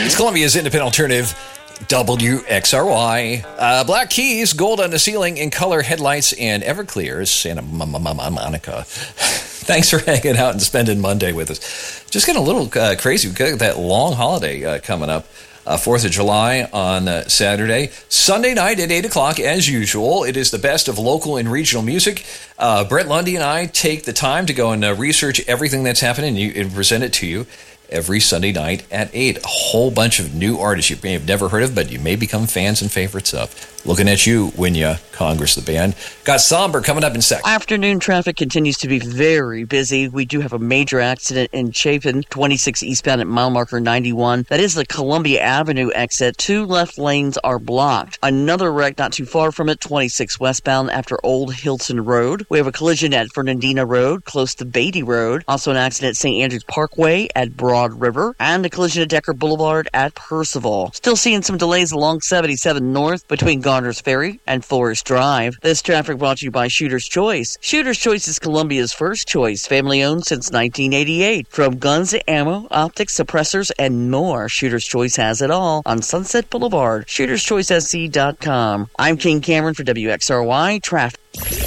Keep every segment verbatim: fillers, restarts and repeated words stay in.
It's Columbia's independent alternative, W X R Y. Uh, Black Keys, gold on the ceiling in color headlights, and Everclear's Santa Monica. Thanks for hanging out and spending Monday with us. Just getting a little uh, crazy. We've got that long holiday uh, coming up. Uh, fourth of July on uh, Saturday. Sunday night at eight o'clock, as usual. It is the best of local and regional music. Uh, Brett Lundy and I take the time to go and uh, research everything that's happening and, you, and present it to you every Sunday night at eight. A whole bunch of new artists you may have never heard of, but you may become fans and favorites of. Looking at you, Winya Congress, the band. Got Somber coming up in a second. Afternoon traffic continues to be very busy. We do have a major accident in Chapin, twenty-six eastbound at mile marker ninety-one. That is the Columbia Avenue exit. Two left lanes are blocked. Another wreck not too far from it, twenty-six westbound after Old Hilton Road. We have a collision at Fernandina Road, close to Beatty Road. Also an accident at Saint Andrews Parkway at Broad River. And a collision at Decker Boulevard at Percival. Still seeing some delays along seventy-seven North between Garner's Ferry and Forest Drive. This traffic brought to you by Shooter's Choice. Shooter's Choice is Columbia's first choice, family owned since nineteen eighty-eight. From guns to ammo, optics, suppressors, and more, Shooter's Choice has it all on Sunset Boulevard. Shooters Choice S C dot com. I'm King Cameron for W X R Y Traffic.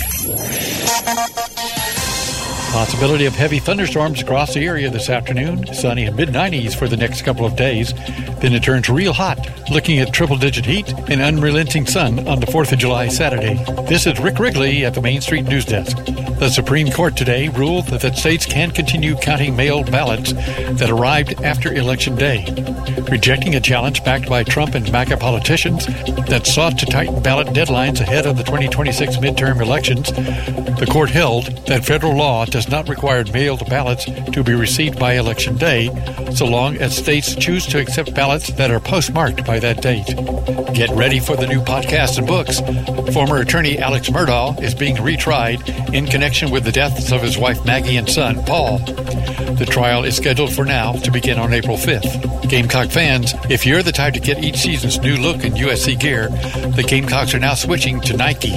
Possibility of heavy thunderstorms across the area this afternoon. Sunny and mid nineties for the next couple of days. Then it turns real hot, looking at triple-digit heat and unrelenting sun on the fourth of July Saturday. This is Rick Wrigley at the Main Street News Desk. The Supreme Court today ruled that the states can continue counting mailed ballots that arrived after Election Day, rejecting a challenge backed by Trump and MAGA politicians that sought to tighten ballot deadlines ahead of the twenty twenty-six midterm elections. The court held that federal law does not require mailed ballots to be received by Election Day, so long as states choose to accept ballots that are postmarked by that date. Get ready for the new podcast and books. Former attorney Alex Murdaugh is being retried in connection with the deaths of his wife Maggie and son Paul. The trial is scheduled for now to begin on April fifth. Gamecock fans, if you're the type to get each season's new look in U S C gear, the Gamecocks are now switching to Nike.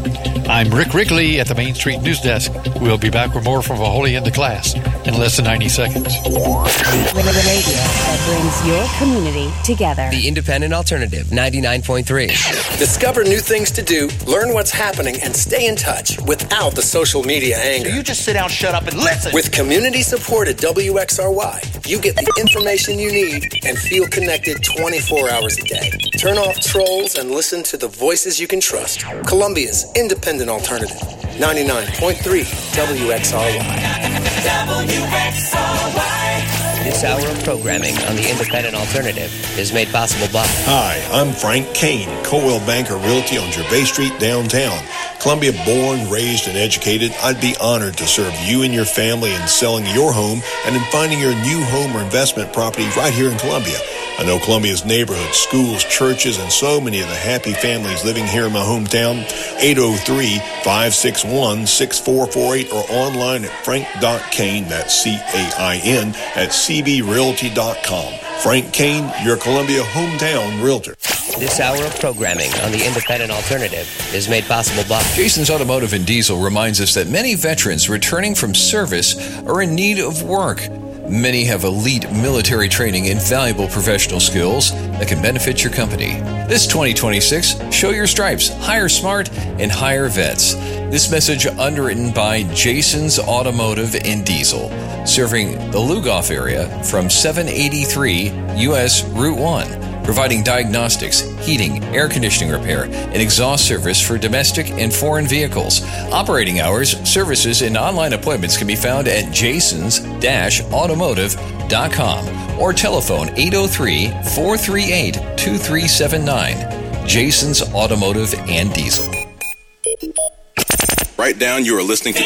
I'm Rick Wrigley at the Main Street News Desk. We'll be back with more from a Holy End of Class in less than ninety seconds. Radio that brings your community together. The Independent Alternative, ninety-nine point three. Discover new things to do, learn what's happening, and stay in touch without the social media anger. So you just sit down, shut up, and listen. With community-supported W X R Y, you get the information you need and feel connected twenty-four hours a day. Turn off trolls and listen to the voices you can trust. Columbia's Independent Alternative, ninety-nine point three W X R Y. W X R Y. This hour of programming on the Independent Alternative is made possible by... Hi, I'm Frank Kane, Coldwell Banker Realty on Gervais Street, downtown. Columbia born, raised, and educated, I'd be honored to serve you and your family in selling your home and in finding your new home or investment property right here in Columbia. I know Columbia's neighborhoods, schools, churches, and so many of the happy families living here in my hometown. eight oh three, five six one, six four four eight or online at frank dot kane, that's C A I N, at c b realty dot com. Frank Kane, your Columbia hometown realtor. This hour of programming on the Independent Alternative is made possible by... Jason's Automotive and Diesel reminds us that many veterans returning from service are in need of work. Many have elite military training and valuable professional skills that can benefit your company. This twenty twenty-six, show your stripes, hire smart, and hire vets. This message underwritten by Jason's Automotive and Diesel, serving the Lugoff area from seven eighty-three U S Route one, providing diagnostics, heating, air conditioning repair, and exhaust service for domestic and foreign vehicles. Operating hours, services, and online appointments can be found at jasons dash automotive dot com or telephone eight oh three, four three eight, two three seven nine. Jason's Automotive and Diesel. Write down you are listening to